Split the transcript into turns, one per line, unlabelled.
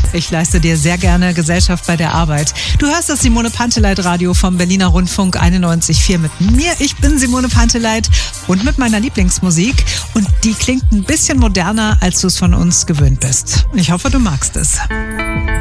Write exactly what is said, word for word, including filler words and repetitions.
Ich leiste dir sehr gerne Gesellschaft bei der Arbeit. Du hörst das Simone Panteleit Radio vom Berliner Rundfunk einundneunzig Komma vier mit mir. Ich bin Simone Panteleit und mit meiner Lieblingsmusik. Und die klingt ein bisschen moderner, als du es von uns gewöhnt bist. Ich hoffe, du magst es.